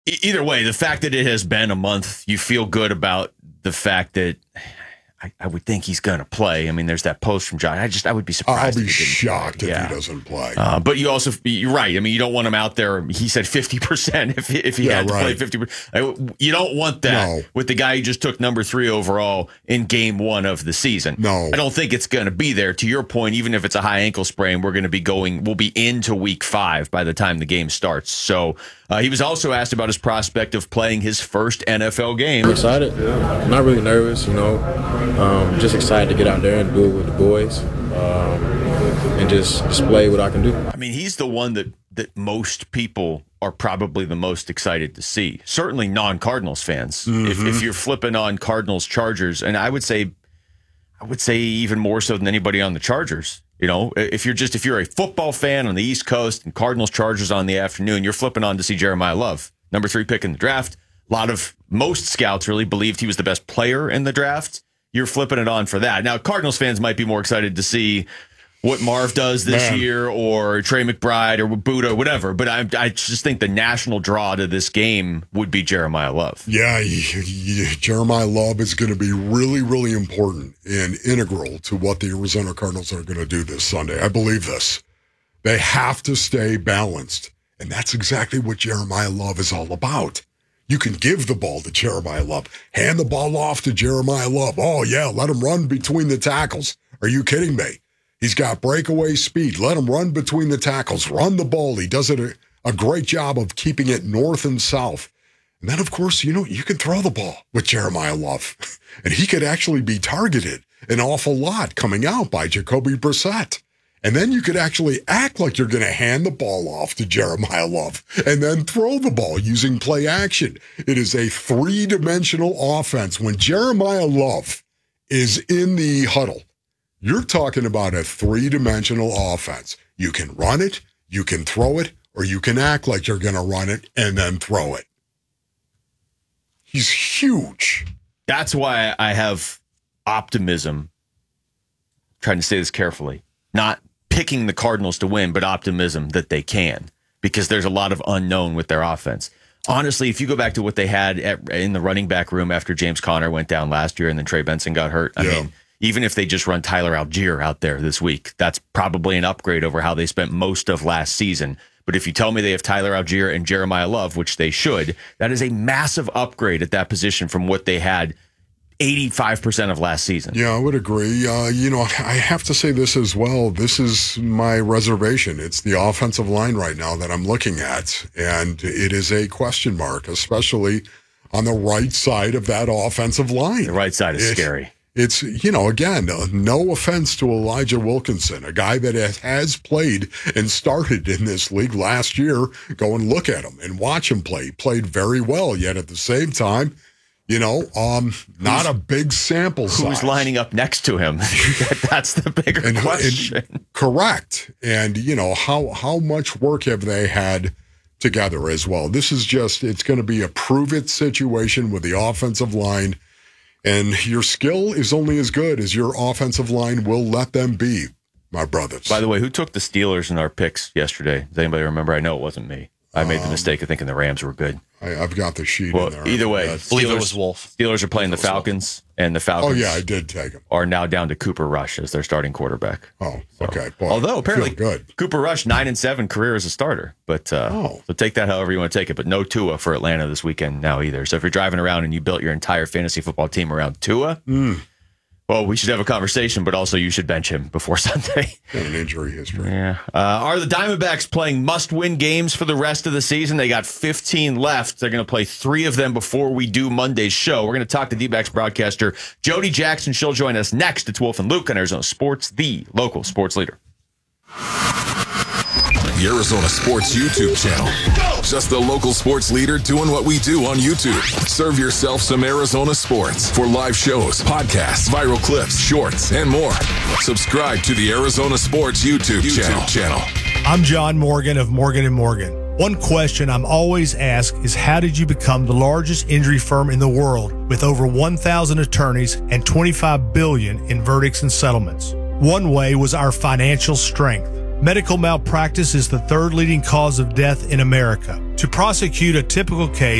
Either way, the fact that it has been a month, you feel good about the fact that I would think he's going to play. I mean, there's that post from John. I would be surprised. I'll be shocked if he doesn't play. But you're right. I mean, you don't want him out there. He said 50% if he had to play 50%. You don't want that with the guy who just took number 3 overall in game 1 of the season. No. I don't think it's going to be there. To your point, even if it's a high ankle sprain, we'll be into week 5 by the time the game starts. So he was also asked about his prospect of playing his first NFL game. I'm excited. I'm not really nervous, just excited to get out there and do it with the boys and just display what I can do. I mean, he's the one that most people are probably the most excited to see. Certainly non-Cardinals fans. Mm-hmm. If you're flipping on Cardinals Chargers, and I would say even more so than anybody on the Chargers. If you're a football fan on the East Coast and Cardinals Chargers on the afternoon, you're flipping on to see Jeremiah Love, number 3 pick in the draft. Most scouts really believed he was the best player in the draft. You're flipping it on for that. Now, Cardinals fans might be more excited to see what Marv does this year or Trey McBride or Buddha, whatever. But I just think the national draw to this game would be Jeremiah Love. Yeah, Jeremiah Love is going to be really, really important and integral to what the Arizona Cardinals are going to do this Sunday. I believe this. They have to stay balanced. And that's exactly what Jeremiah Love is all about. You can give the ball to Jeremiah Love. Hand the ball off to Jeremiah Love. Oh, yeah, let him run between the tackles. Are you kidding me? He's got breakaway speed. Let him run between the tackles. Run the ball. He does a great job of keeping it north and south. And then, of course, you can throw the ball with Jeremiah Love. And he could actually be targeted an awful lot coming out by Jacoby Brissett. And then you could actually act like you're going to hand the ball off to Jeremiah Love and then throw the ball using play action. It is a 3-dimensional offense. When Jeremiah Love is in the huddle, you're talking about a 3-dimensional offense. You can run it, you can throw it, or you can act like you're going to run it and then throw it. He's huge. That's why I have optimism, trying to say this carefully, not picking the Cardinals to win, but optimism that they can, because there's a lot of unknown with their offense. Honestly, if you go back to what they had in the running back room after James Conner went down last year and then Trey Benson got hurt, I mean, even if they just run Tyler Algier out there this week, that's probably an upgrade over how they spent most of last season. But if you tell me they have Tyler Algier and Jeremiah Love, which they should, that is a massive upgrade at that position from what they had 85% of last season. Yeah, I would agree. I have to say this as well. This is my reservation. It's the offensive line right now that I'm looking at, and it is a question mark, especially on the right side of that offensive line. The right side is scary. It's, again, no offense to Elijah Wilkinson, a guy that has played and started in this league last year. Go and look at him and watch him play. He played very well, yet at the same time, not a big sample size. Who's lining up next to him? That's the bigger question. Correct. And, how much work have they had together as well? This is it's going to be a prove-it situation with the offensive line. And your skill is only as good as your offensive line will let them be, my brothers. By the way, who took the Steelers in our picks yesterday? Does anybody remember? I know it wasn't me. I made the mistake of thinking the Rams were good. I've got the sheet in there. Either way, I believe it was Wolf. Steelers are playing the Falcons, and the Falcons I did take them. Are now down to Cooper Rush as their starting quarterback. Oh, okay. Boy, although apparently good. Cooper Rush, 9-7 career as a starter. But so take that however you want to take it. But no Tua for Atlanta this weekend now either. So if you're driving around and you built your entire fantasy football team around Tua, well, we should have a conversation, but also you should bench him before Sunday. And an injury history. Yeah. Are the Diamondbacks playing must-win games for the rest of the season? They got 15 left. They're going to play 3 of them before we do Monday's show. We're going to talk to D-backs broadcaster Jody Jackson. She'll join us next. It's Wolf and Luke on Arizona Sports, the local sports leader. The Arizona Sports YouTube channel. Just the local sports leader doing what we do on YouTube. Serve yourself some Arizona sports for live shows, podcasts, viral clips, shorts, and more. Subscribe to the Arizona Sports YouTube channel. I'm John Morgan of Morgan & Morgan. One question I'm always asked is, how did you become the largest injury firm in the world with over 1,000 attorneys and $25 billion in verdicts and settlements? One way was our financial strength. Medical malpractice is the third leading cause of death in America. To prosecute a typical case,